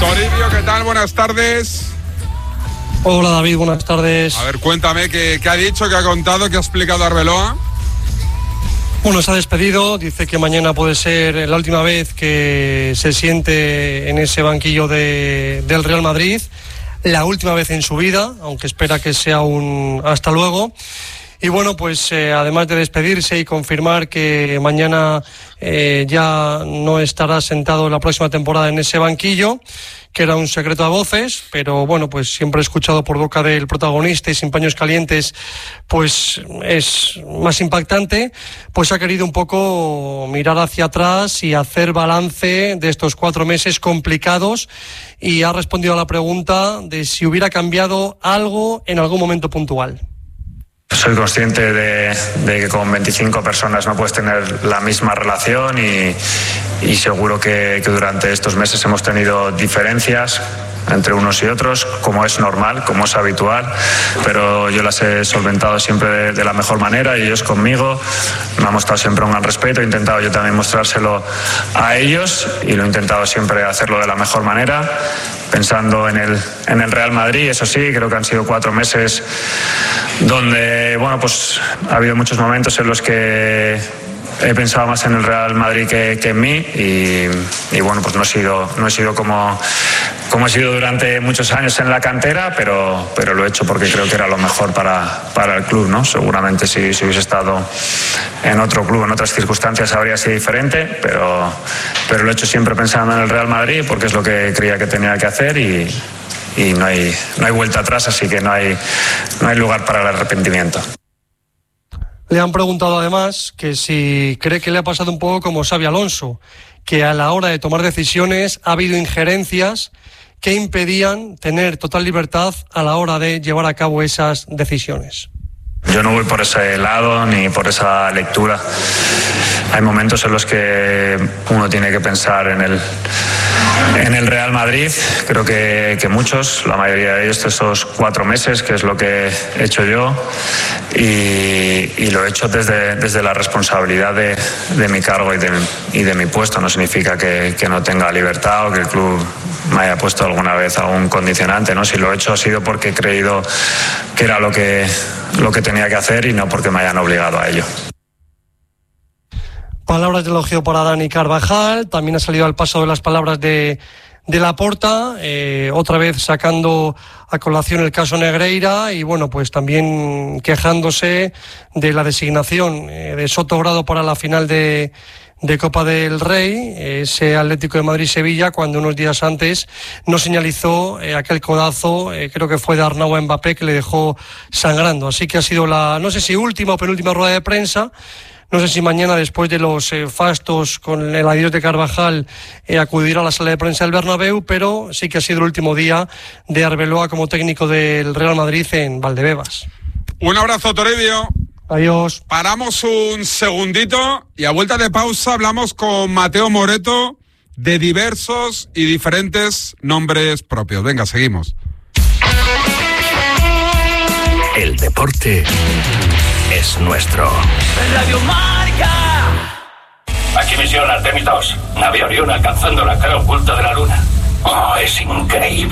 Toribio, ¿qué tal? Buenas tardes. Hola David, buenas tardes. A ver, cuéntame, ¿qué ha dicho, qué ha contado, qué ha explicado Arbeloa? Bueno, se ha despedido, dice que mañana puede ser la última vez que se siente en ese banquillo del Real Madrid, la última vez en su vida, aunque espera que sea un hasta luego. Y bueno, pues además de despedirse y confirmar que mañana ya no estará sentado la próxima temporada en ese banquillo, que era un secreto a voces, pero bueno, pues siempre escuchado por boca del protagonista y sin paños calientes, pues es más impactante, pues ha querido un poco mirar hacia atrás y hacer balance de estos 4 meses complicados y ha respondido a la pregunta de si hubiera cambiado algo en algún momento puntual. Soy consciente de que con 25 personas no puedes tener la misma relación y seguro que durante estos meses hemos tenido diferencias entre unos y otros, como es normal, como es habitual, pero yo las he solventado siempre de la mejor manera y ellos conmigo. Me ha mostrado siempre un gran respeto, he intentado yo también mostrárselo a ellos y lo he intentado siempre hacerlo de la mejor manera, pensando en el Real Madrid. Eso sí, creo que han sido 4 meses donde, bueno, pues ha habido muchos momentos en los que he pensado más en el Real Madrid que en mí y bueno, pues no he sido como he sido durante muchos años en la cantera, pero lo he hecho porque creo que era lo mejor para el club, ¿no? Seguramente si hubiese estado en otro club, en otras circunstancias habría sido diferente, pero lo he hecho siempre pensando en el Real Madrid porque es lo que creía que tenía que hacer y no hay vuelta atrás, así que no hay lugar para el arrepentimiento. Le han preguntado además que si cree que le ha pasado un poco como Xabi Alonso, que a la hora de tomar decisiones ha habido injerencias que impedían tener total libertad a la hora de llevar a cabo esas decisiones. Yo no voy por ese lado ni por esa lectura. Hay momentos en los que uno tiene que pensar en el Real Madrid. Creo que muchos, la mayoría de ellos, estos 4 meses, que es lo que he hecho yo, y lo he hecho desde la responsabilidad de mi cargo y de mi puesto. No significa que no tenga libertad o que el club me haya puesto alguna vez algún condicionante, ¿no? Si lo he hecho ha sido porque he creído que era lo que tenía que hacer y no porque me hayan obligado a ello. Palabras de elogio para Dani Carvajal. También ha salido al paso de las palabras de Laporta, otra vez sacando a colación el caso Negreira y bueno, pues también quejándose de la designación de Soto Grado para la final de Copa del Rey, ese Atlético de Madrid-Sevilla, cuando unos días antes no señalizó aquel codazo, creo que fue de Arnau a Mbappé, que le dejó sangrando. Así que ha sido la, no sé si última o penúltima rueda de prensa. No sé si mañana, después de los fastos con el adiós de Carvajal, acudirá a la sala de prensa del Bernabéu, pero sí que ha sido el último día de Arbeloa como técnico del Real Madrid en Valdebebas. Un abrazo, Toribio. Adiós. Paramos un segundito y a vuelta de pausa hablamos con Mateo Moreto de diversos y diferentes nombres propios. Venga, seguimos. El deporte es nuestro. Radio Marca. Aquí misión Artemis 2. Nave Orión alcanzando la cara oculta de la luna. Oh, es increíble.